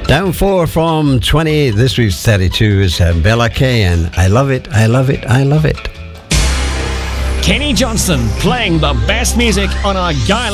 Down 4 from 20. This week's 32 is Bella Kay and I Love It, I Love It, I Love It. Kenny Johnston playing the best music on our Guy